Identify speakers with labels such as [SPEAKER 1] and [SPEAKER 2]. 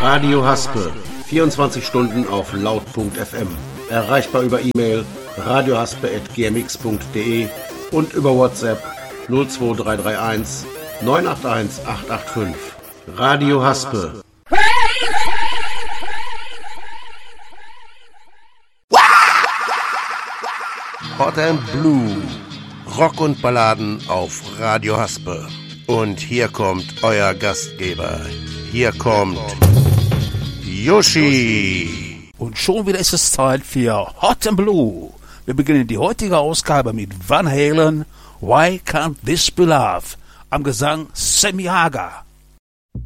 [SPEAKER 1] Radio Haspe, 24 Stunden auf laut.fm. Erreichbar über E-Mail radiohaspe@gmx.de und über WhatsApp 02331 981 885. Radio Haspe. Hot and Blue. Rock und Balladen auf Radio Haspe. Und hier kommt euer Gastgeber. Hier kommt Yoshi.
[SPEAKER 2] Und schon wieder ist es Zeit für Hot and Blue. Wir beginnen die heutige Ausgabe mit Van Halen, Why Can't This Be Love? Am Gesang Sammy Hagar.